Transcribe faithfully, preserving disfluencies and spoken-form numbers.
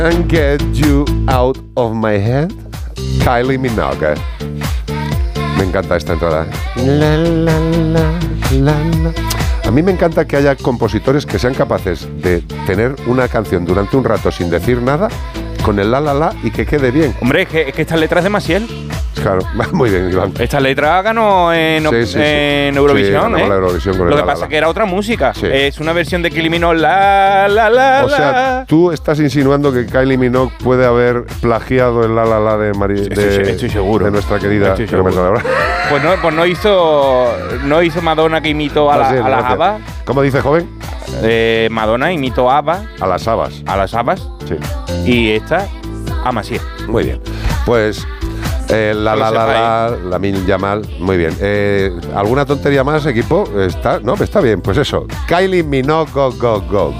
And Get You Out of My Head, Kylie Minogue. Me encanta esta entrada. La, la, la, la, la. A mí me encanta que haya compositores que sean capaces de tener una canción durante un rato sin decir nada, con el la la la y que quede bien. Hombre, es que, es que esta letra es de Maciel. Claro, muy bien, Iván. Esta letra ganó en, Sí, sí, sí. en Eurovisión, Sí, ¿eh? la Eurovisión con Lo el que la, la, pasa la. es que era otra música. Sí. Es una versión de que eliminó la la la. O sea, la. tú estás insinuando que Kylie Minogue puede haber plagiado el la la la de, Mari, Estoy- de, estoy seguro. de nuestra querida. Estoy seguro. Perdón, Pues no, pues no hizo no hizo Madonna que imitó a la, Gracias, a las gracias. habas. ¿Cómo dice, joven? Eh, Madonna imitó a Abba, A las habas. a las habas, Sí. y esta a Maciel. Muy bien. Pues eh, la Que la lo la sepáis. la, la Min Yamal. Muy bien. Eh, ¿Alguna tontería más, equipo? Está, no, está bien. Pues eso. Kylie Minogue, go, go, go.